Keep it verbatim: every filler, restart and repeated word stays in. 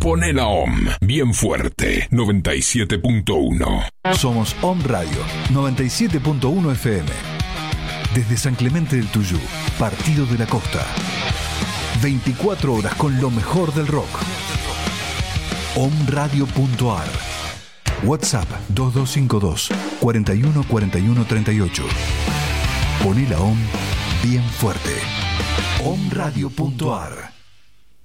Poné la O M bien fuerte, noventa y siete punto uno. Somos O M Radio, noventa y siete punto uno F M. Desde San Clemente del Tuyú, Partido de la Costa. veinticuatro horas con lo mejor del rock. omradio punto a r. WhatsApp dos dos cinco dos, cuarenta y uno, cuarenta y uno, treinta y ocho. Poné la O M bien fuerte. omradio punto a r.